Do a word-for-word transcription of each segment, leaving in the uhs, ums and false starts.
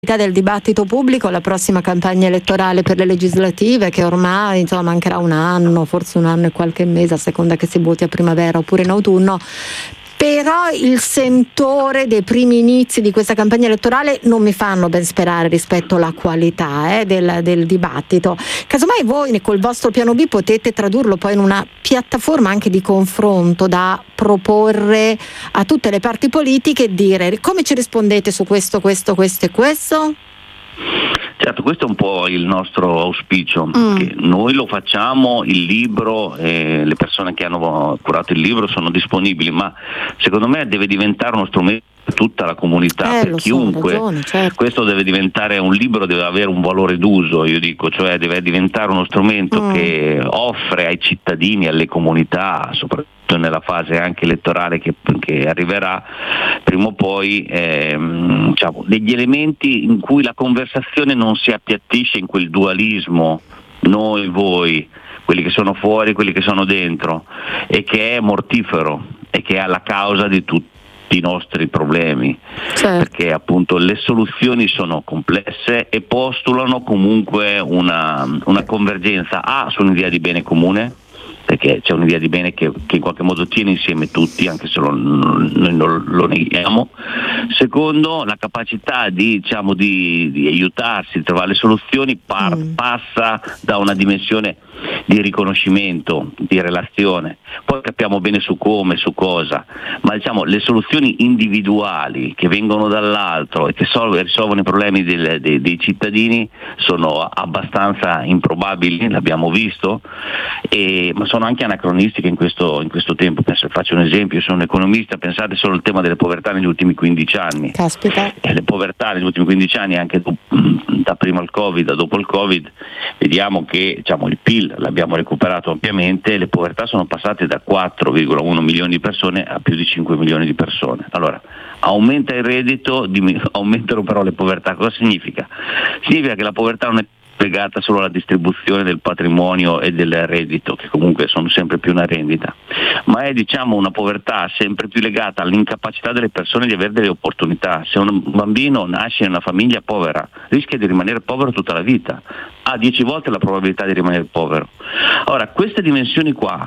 del dibattito pubblico, la prossima campagna elettorale per le legislative, che ormai insomma mancherà un anno, forse un anno e qualche mese, a seconda che si voti a primavera oppure in autunno. Però il sentore dei primi inizi di questa campagna elettorale non mi fanno ben sperare rispetto alla qualità eh, del, del dibattito. Casomai voi col vostro piano B potete tradurlo poi in una piattaforma anche di confronto da proporre a tutte le parti politiche e dire: come ci rispondete su questo, questo, questo e questo? Certo, questo è un po' il nostro auspicio, Mm. che noi lo facciamo, il libro, eh, le persone che hanno curato il libro sono disponibili, ma secondo me deve diventare uno strumento per tutta la comunità, Eh, per lo so, chiunque. ragione, certo. Questo deve diventare un libro, deve avere un valore d'uso, io dico, cioè deve diventare uno strumento Mm. che offre ai cittadini, alle comunità, soprattutto nella fase anche elettorale che, che arriverà prima o poi, ehm, diciamo, degli elementi in cui la conversazione non si appiattisce in quel dualismo noi, voi, quelli che sono fuori, quelli che sono dentro, e che è mortifero e che è alla causa di tutti i nostri problemi, Certo. perché appunto le soluzioni sono complesse e postulano comunque una, una convergenza A su un'idea di bene comune, perché c'è un'idea di bene che, che in qualche modo tiene insieme tutti, anche se lo, noi non lo neghiamo. Secondo, la capacità di, diciamo, di, di aiutarsi, di trovare le soluzioni par, Mm. passa da una dimensione di riconoscimento, di relazione. Poi capiamo bene su come, su cosa, ma diciamo le soluzioni individuali che vengono dall'altro e che solve, risolvono i problemi del, dei, dei cittadini sono abbastanza improbabili, l'abbiamo visto, e, ma sono anche anacronistiche in questo, in questo tempo. Penso, faccio un esempio, io sono un economista, pensate solo al tema delle povertà negli ultimi quindici anni. Caspita. E le povertà negli ultimi quindici anni, anche do, da prima al Covid a dopo il Covid, vediamo che, diciamo, il P I L l'abbiamo recuperato ampiamente, le povertà sono passate da quattro virgola uno milioni di persone a più di cinque milioni di persone. Allora, aumenta il reddito, dim- aumentano però le povertà. Cosa significa? Significa che la povertà non è legata solo alla distribuzione del patrimonio e del reddito, che comunque sono sempre più una rendita, ma è, diciamo, una povertà sempre più legata all'incapacità delle persone di avere delle opportunità. Se un bambino nasce in una famiglia povera, rischia di rimanere povero tutta la vita, ha dieci volte la probabilità di rimanere povero. Ora, queste dimensioni qua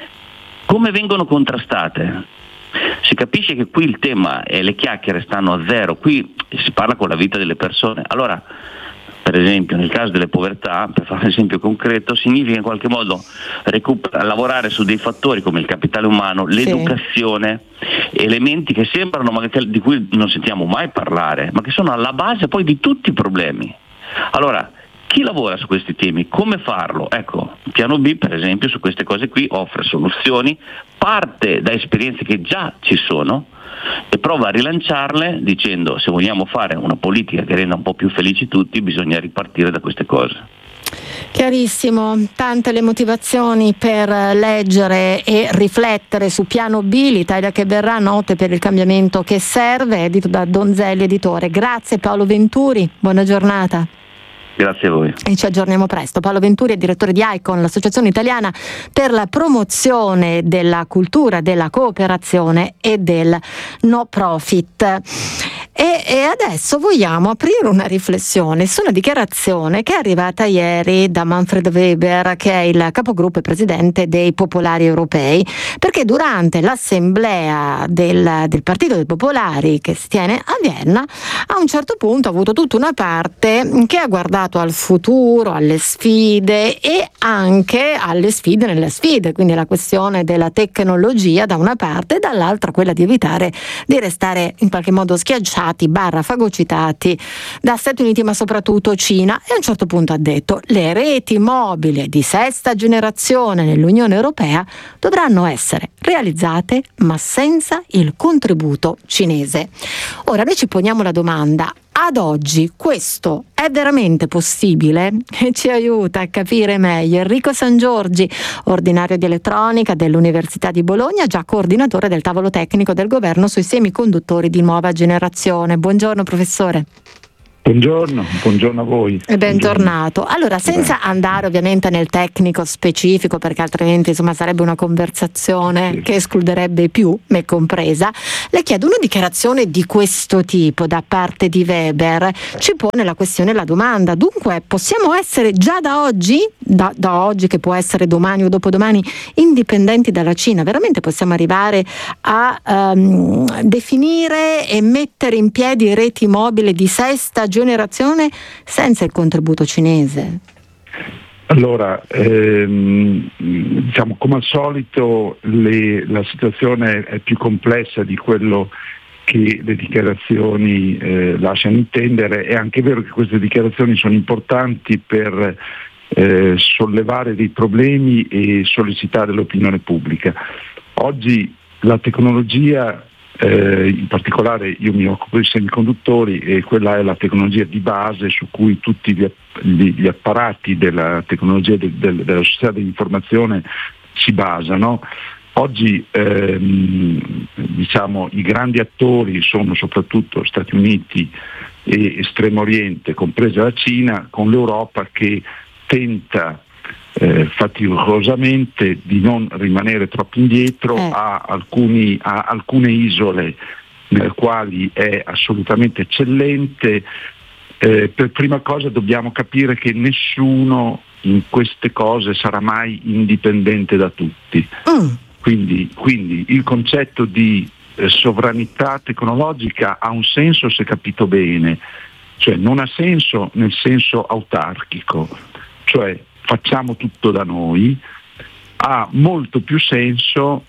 come vengono contrastate? Si capisce che qui il tema e le chiacchiere stanno a zero, qui si parla con la vita delle persone. Allora, per esempio, nel caso delle povertà, per fare un esempio concreto, significa in qualche modo recuper- lavorare su dei fattori come il capitale umano, l'educazione, sì. Elementi che sembrano, ma che, di cui non sentiamo mai parlare, ma che sono alla base poi di tutti i problemi. Allora, chi lavora su questi temi? Come farlo? Ecco, il piano B, per esempio, su queste cose qui offre soluzioni, parte da esperienze che già ci sono e prova a rilanciarle dicendo: se vogliamo fare una politica che renda un po' più felici tutti, bisogna ripartire da queste cose. Chiarissimo, tante le motivazioni per leggere e riflettere su Piano B, l'Italia che verrà, note per il cambiamento che serve, edito da Donzelli Editore. Grazie Paolo Venturi, buona giornata. Grazie a voi. E ci aggiorniamo presto. Paolo Venturi è direttore di ICON, l'associazione italiana per la promozione della cultura, della cooperazione e del no profit. E, e adesso vogliamo aprire una riflessione su una dichiarazione che è arrivata ieri da Manfred Weber, che è il capogruppo e presidente dei Popolari Europei, perché durante l'assemblea del, del Partito dei Popolari che si tiene a Vienna, a un certo punto ha avuto tutta una parte che ha guardato al futuro, alle sfide e anche alle sfide nelle sfide, quindi la questione della tecnologia da una parte e dall'altra quella di evitare di restare in qualche modo schiacciati barra fagocitati da Stati Uniti, ma soprattutto Cina. E a un certo punto ha detto: le reti mobili di sesta generazione nell'Unione Europea dovranno essere realizzate ma senza il contributo cinese. Ora noi ci poniamo la domanda: ad oggi questo è veramente possibile? E ci aiuta a capire meglio Enrico Sangiorgi, ordinario di elettronica dell'Università di Bologna, già coordinatore del tavolo tecnico del governo sui semiconduttori di nuova generazione. Buongiorno professore. Buongiorno, buongiorno a voi. E bentornato. Allora, senza andare ovviamente nel tecnico specifico, perché altrimenti insomma sarebbe una conversazione sì. che escluderebbe più, me compresa, le chiedo una dichiarazione di questo tipo da parte di Weber. Ci pone la questione, la domanda. Dunque, possiamo essere già da oggi, da, da oggi che può essere domani o dopodomani, indipendenti dalla Cina? Veramente possiamo arrivare a um, definire e mettere in piedi reti mobili di sesta generazione senza il contributo cinese? Allora, ehm, diciamo come al solito le, la situazione è più complessa di quello che le dichiarazioni eh, lasciano intendere. È anche vero che queste dichiarazioni sono importanti per eh, sollevare dei problemi e sollecitare l'opinione pubblica. Oggi la tecnologia, Eh, in particolare io mi occupo di semiconduttori e quella è la tecnologia di base su cui tutti gli, gli, gli apparati della tecnologia de, de, della società dell'informazione si basano. Oggi ehm, diciamo, i grandi attori sono soprattutto Stati Uniti e Estremo Oriente, compresa la Cina, con l'Europa che tenta Eh, faticosamente di non rimanere troppo indietro, eh. a, alcuni, a alcune isole nelle quali è assolutamente eccellente. Eh, per prima cosa dobbiamo capire che nessuno in queste cose sarà mai indipendente da tutti. Mm. Quindi, quindi il concetto di eh, sovranità tecnologica ha un senso se capito bene, cioè non ha senso nel senso autarchico, cioè facciamo tutto da noi. Ha molto più senso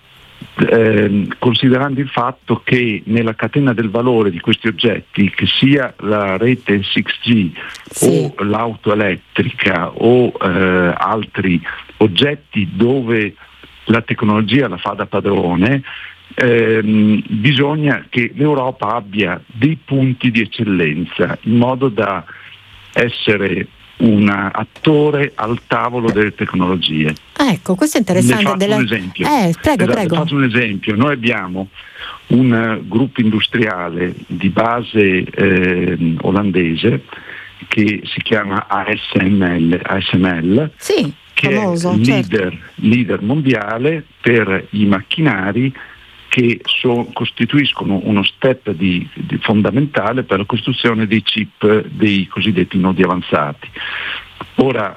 eh, considerando il fatto che nella catena del valore di questi oggetti, che sia la rete sei G sì. o l'auto elettrica o eh, altri oggetti dove la tecnologia la fa da padrone, ehm, bisogna che l'Europa abbia dei punti di eccellenza in modo da essere un attore al tavolo delle tecnologie. Ecco, questo è interessante. Ne faccio della... un esempio. Eh, prego, esatto, prego. Faccio un esempio. Noi abbiamo un uh, gruppo industriale di base eh, olandese che si chiama A S M L, A S M L sì, che famoso, è leader, certo. leader mondiale per i macchinari che so, costituiscono uno step di, di fondamentale per la costruzione dei chip dei cosiddetti nodi avanzati. Ora,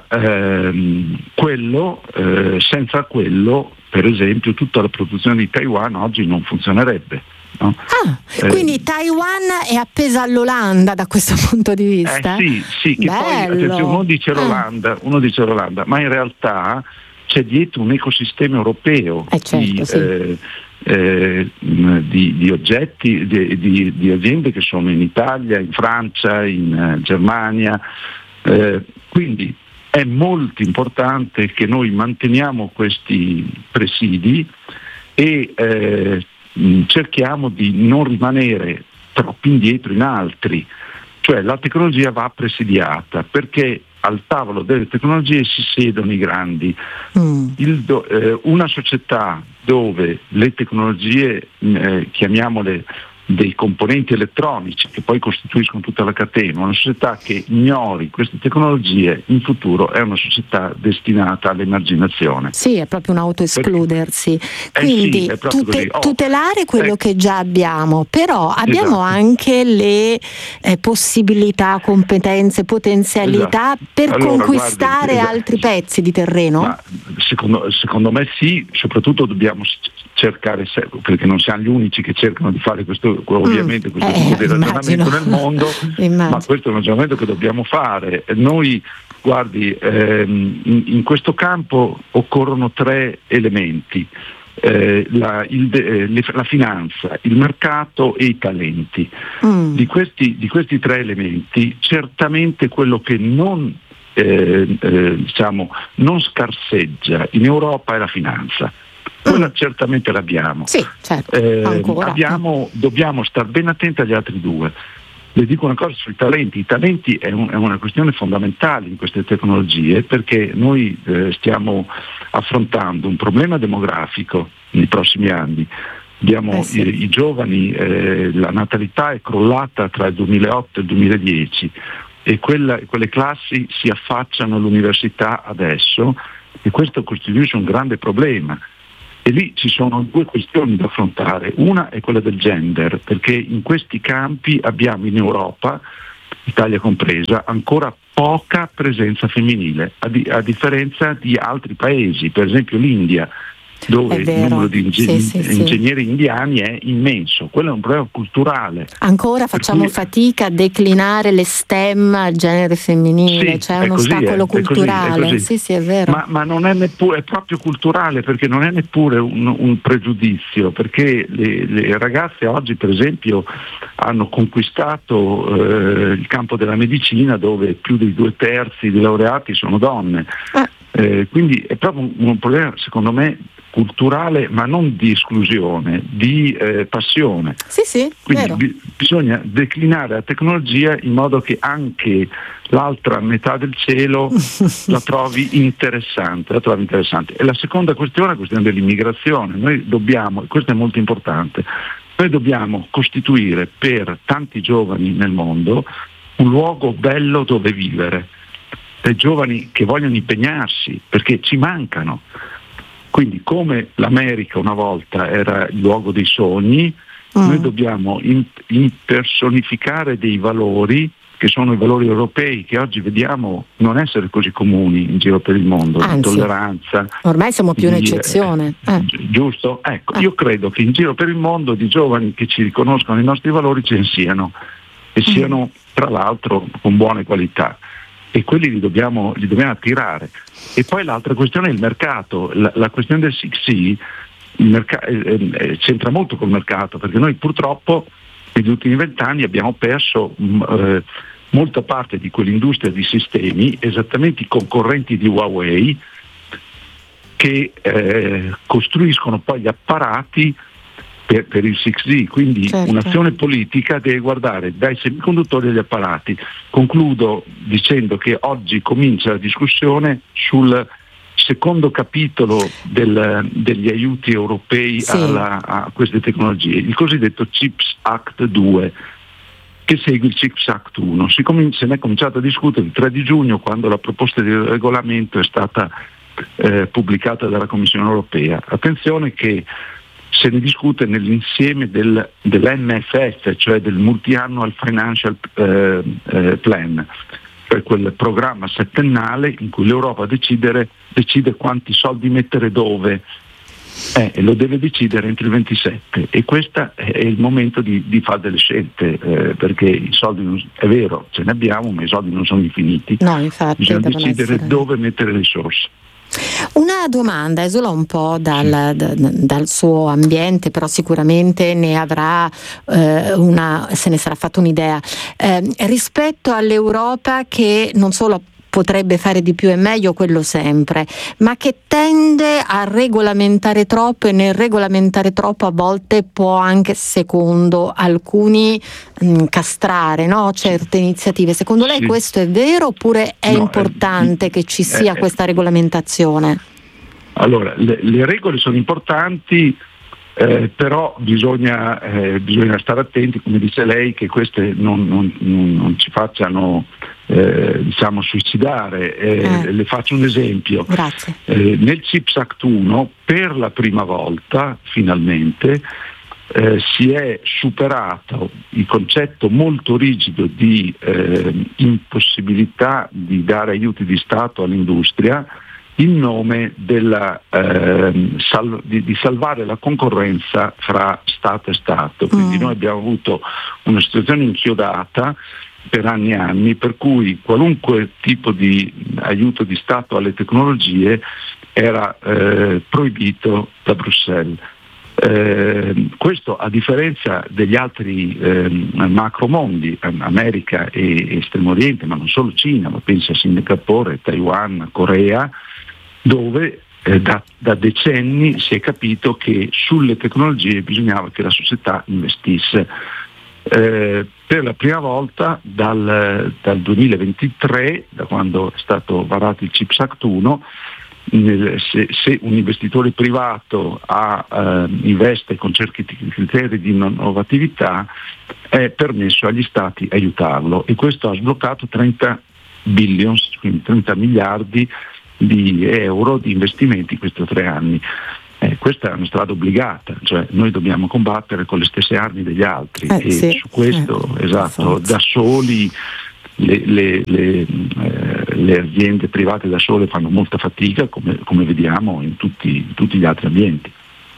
ehm, quello, eh, senza quello, per esempio, tutta la produzione di Taiwan oggi non funzionerebbe. No? Ah, eh, quindi Taiwan è appesa all'Olanda da questo punto di vista? Eh, sì, sì, che Bello. poi attenzione, uno dice l'Olanda, ah. uno dice l'Olanda, ma in realtà c'è dietro un ecosistema europeo eh certo, di, sì. eh, eh, di, di oggetti, di, di, di aziende che sono in Italia, in Francia, in uh, Germania, eh, quindi è molto importante che noi manteniamo questi presidi e eh, cerchiamo di non rimanere troppo indietro in altri, cioè la tecnologia va presidiata perché al tavolo delle tecnologie si siedono i grandi. Mm. Il do, eh, una società dove le tecnologie, eh, chiamiamole dei componenti elettronici che poi costituiscono tutta la catena, una società che ignori queste tecnologie in futuro è una società destinata all'emarginazione. Sì, è proprio un autoescludersi. Eh Quindi sì, tute, oh, tutelare quello eh. che già abbiamo, però abbiamo esatto. anche le eh, possibilità, competenze, potenzialità esatto. per allora, conquistare guardi, altri esatto. pezzi di terreno? Ma secondo, secondo me sì, soprattutto dobbiamo cercare, perché non siamo gli unici che cercano di fare questo, ovviamente questo mm, tipo eh, di ragionamento nel mondo, ma questo è un ragionamento che dobbiamo fare. Noi, guardi, ehm, in, in questo campo occorrono tre elementi, eh, la, il, eh, le, la finanza, il mercato e i talenti. Mm. Di questi, di questi tre elementi, certamente quello che non, eh, eh, diciamo, non scarseggia in Europa è la finanza. Quella certamente l'abbiamo. Sì, certo, eh, ancora. Abbiamo, dobbiamo stare ben attenti agli altri due. Le dico una cosa sui talenti. I talenti è, un, è una questione fondamentale in queste tecnologie perché noi eh, stiamo affrontando un problema demografico nei prossimi anni, Abbiamo eh sì. i, i giovani, eh, la natalità è crollata tra il duemilaotto e il duemiladieci e quella, quelle classi si affacciano all'università adesso e questo costituisce un grande problema. E lì ci sono due questioni da affrontare. Una è quella del gender, perché in questi campi abbiamo in Europa, Italia compresa, ancora poca presenza femminile, a, di, a differenza di altri paesi, per esempio l'India, dove il numero di ingeg- sì, sì, ingegneri sì. indiani è immenso. Quello è un problema culturale. Ancora facciamo cui... fatica a declinare le STEM al genere femminile, sì, c'è è un così, ostacolo è, culturale. è così, è così. Sì, sì, è vero. Ma, ma non è neppure, è proprio culturale, perché non è neppure un, un pregiudizio, perché le, le ragazze oggi per esempio hanno conquistato eh, il campo della medicina, dove più dei due terzi dei laureati sono donne. Ah. Eh, quindi è proprio un, un problema, secondo me, culturale, ma non di esclusione, di eh, passione. Sì, sì, quindi vero. bi- bisogna declinare la tecnologia in modo che anche l'altra metà del cielo la trovi interessante, la trovi interessante. E la seconda questione è la questione dell'immigrazione. Noi dobbiamo, e questo è molto importante, noi dobbiamo costituire per tanti giovani nel mondo un luogo bello dove vivere, per giovani che vogliono impegnarsi, perché ci mancano. Quindi come l'America una volta era il luogo dei sogni, mm. noi dobbiamo impersonificare dei valori che sono i valori europei, che oggi vediamo non essere così comuni in giro per il mondo. Anzi, la tolleranza. Ormai siamo più di, un'eccezione. Eh, eh. Giusto? Ecco, eh. io credo che in giro per il mondo di giovani che ci riconoscono i nostri valori ce ne siano, e mm. siano tra l'altro con buone qualità. E quelli li dobbiamo, li dobbiamo attirare. E poi l'altra questione è il mercato. La, la questione del sei C il merc- eh, eh, c'entra molto col mercato, perché noi purtroppo negli ultimi vent'anni abbiamo perso mh, eh, molta parte di quell'industria di sistemi, esattamente i concorrenti di Huawei, che eh, costruiscono poi gli apparati Per, per il sei G, quindi certo. un'azione politica deve guardare dai semiconduttori agli apparati. Concludo dicendo che oggi comincia la discussione sul secondo capitolo del, degli aiuti europei sì. alla, a queste tecnologie, il cosiddetto CHIPS Act due, che segue il CHIPS Act uno. Si com- se ne è cominciato a discutere il tre di giugno, quando la proposta di regolamento è stata eh, pubblicata dalla Commissione europea. Attenzione che se ne discute nell'insieme del, dell'M F F, cioè del Multi-Annual Financial eh, eh, Plan, cioè quel programma settennale in cui l'Europa decidere, decide quanti soldi mettere dove, eh, e lo deve decidere entro il ventisette, e questo è il momento di, di fare delle scelte, eh, perché i soldi, non, è vero, ce ne abbiamo, ma i soldi non sono infiniti. No, infatti, bisogna decidere essere... dove mettere le risorse. Una domanda, esula un po' dal, da, dal suo ambiente, però sicuramente ne avrà eh, una, se ne sarà fatto un'idea. Eh, rispetto all'Europa, che non solo potrebbe fare di più e meglio, quello sempre, ma che tende a regolamentare troppo, e nel regolamentare troppo a volte può anche, secondo alcuni, mh, castrare, no? Certe iniziative. Secondo lei sì. questo è vero, oppure è no, importante eh, che ci sia eh, questa regolamentazione? Allora, le, le regole sono importanti, eh, però bisogna, eh, bisogna stare attenti, come dice lei, che queste non, non, non ci facciano eh, diciamo suicidare. Eh, eh. Le faccio un esempio. Grazie. Eh, nel CHIPS Act uno, per la prima volta, finalmente, eh, si è superato il concetto molto rigido di eh, impossibilità di dare aiuti di Stato all'industria, in nome della, eh, sal- di, di salvare la concorrenza fra Stato e Stato. Quindi mm. noi abbiamo avuto una situazione inchiodata per anni e anni, per cui qualunque tipo di aiuto di Stato alle tecnologie era eh, proibito da Bruxelles. Eh, questo a differenza degli altri eh, macromondi, America e Estremo Oriente, ma non solo Cina, ma pensa a Singapore, Taiwan, Corea, dove eh, da, da decenni si è capito che sulle tecnologie bisognava che la società investisse. Eh, per la prima volta dal, dal duemilaventitré, da quando è stato varato il CHIPS Act uno, nel, se, se un investitore privato ha, eh, investe con certi criteri di innovatività, è permesso agli stati aiutarlo, e questo ha sbloccato trenta billions, quindi trenta miliardi di euro di investimenti in questi tre anni. Eh, questa è una strada obbligata, cioè noi dobbiamo combattere con le stesse armi degli altri, eh, e sì. su questo, eh, esatto, da soli le, le, le, eh, le aziende private da sole fanno molta fatica, come, come vediamo in tutti, in tutti gli altri ambienti.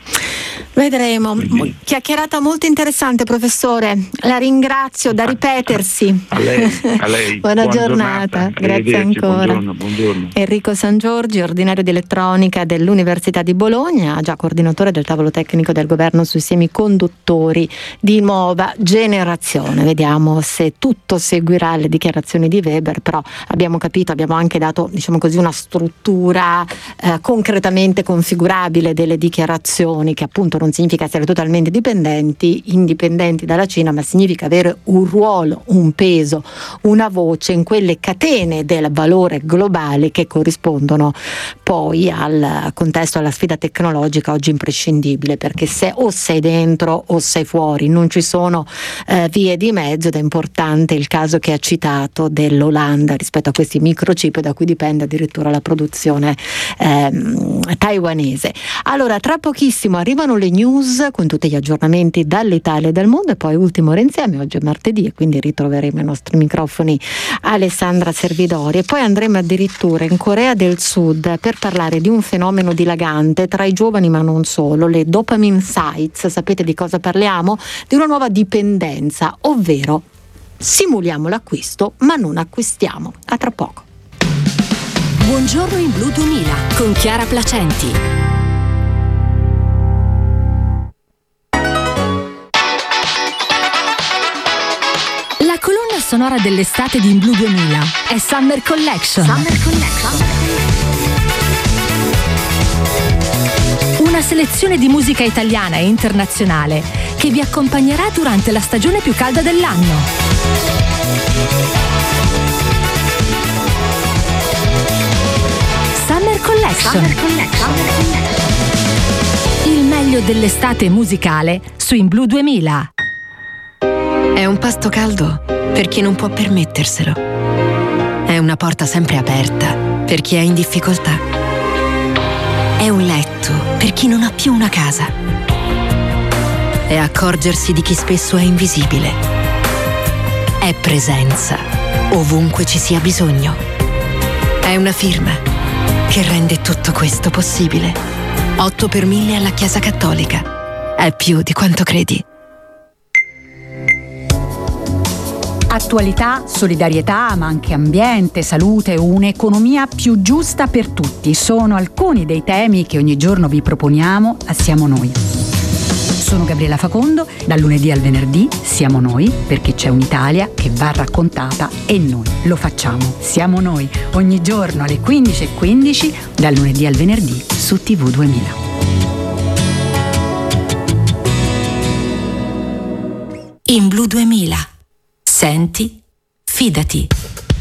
Vedremo. Quindi, chiacchierata molto interessante, professore, la ringrazio, da ripetersi. A lei, a lei. Buona, Buona giornata, giornata. Grazie ancora. Buongiorno, buongiorno. Enrico San Giorgi, ordinario di elettronica dell'Università di Bologna, già coordinatore del tavolo tecnico del governo sui semiconduttori di nuova generazione. Vediamo se tutto seguirà le dichiarazioni di Weber, però abbiamo capito, abbiamo anche dato, diciamo così, una struttura eh, concretamente configurabile delle dichiarazioni, che appunto non significa essere totalmente dipendenti, indipendenti dalla Cina, ma significa avere un ruolo, un peso, una voce in quelle catene del valore globale che corrispondono poi al contesto, alla sfida tecnologica oggi imprescindibile, perché se o sei dentro o sei fuori, non ci sono eh, vie di mezzo, ed è importante il caso che ha citato dell'Olanda rispetto a questi microchip da cui dipende addirittura la produzione ehm, taiwanese. Allora, tra pochissimo arrivano le news con tutti gli aggiornamenti dall'Italia e dal mondo, e poi ultimo ora insieme. Oggi è martedì e quindi ritroveremo ai nostri microfoni Alessandra Servidori, e poi andremo addirittura in Corea del Sud per parlare di un fenomeno dilagante tra i giovani, ma non solo, le dopamine sites. Sapete di cosa parliamo? Di una nuova dipendenza, ovvero simuliamo l'acquisto ma non acquistiamo. A tra poco. Buongiorno in Blu duemila con Chiara Placenti. La colonna sonora dell'estate di In Blu duemila è Summer Collection. Summer Collection. Una selezione di musica italiana e internazionale che vi accompagnerà durante la stagione più calda dell'anno. Summer Collection. Summer Collection. Il meglio dell'estate musicale su In Blu duemila. È un pasto caldo per chi non può permetterselo. È una porta sempre aperta per chi è in difficoltà. È un letto per chi non ha più una casa. È accorgersi di chi spesso è invisibile. È presenza ovunque ci sia bisogno. È una firma che rende tutto questo possibile. otto per mille alla Chiesa Cattolica. È più di quanto credi. Attualità, solidarietà, ma anche ambiente, salute, un'economia più giusta per tutti sono alcuni dei temi che ogni giorno vi proponiamo a Siamo Noi. Sono Gabriella Facondo, dal lunedì al venerdì Siamo Noi, perché c'è un'Italia che va raccontata e noi lo facciamo. Siamo Noi, ogni giorno alle quindici e quindici, dal lunedì al venerdì su T V duemila. In Blu duemila. Senti, fidati.